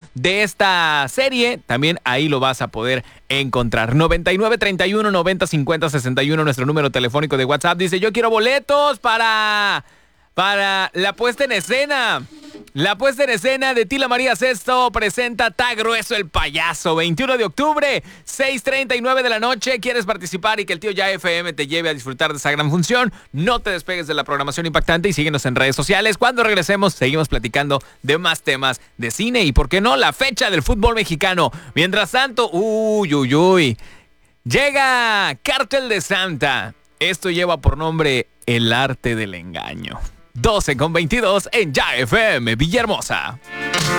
de esta serie, también ahí lo vas a poder encontrar. 99 31 90 50 61, nuestro número telefónico de WhatsApp. Dice, yo quiero boletos para la puesta en escena. La puesta en escena de Tila María Sesto presenta Ta Grueso el Payaso, 21 de octubre, 6:39 de la noche. ¿Quieres participar y que el tío Ya FM te lleve a disfrutar de esa gran función? No te despegues de la programación impactante y síguenos en redes sociales. Cuando regresemos, seguimos platicando de más temas de cine y, ¿por qué no?, la fecha del fútbol mexicano. Mientras tanto, llega Cártel de Santa. Esto lleva por nombre El Arte del Engaño. 12:22 en Ya FM Villahermosa.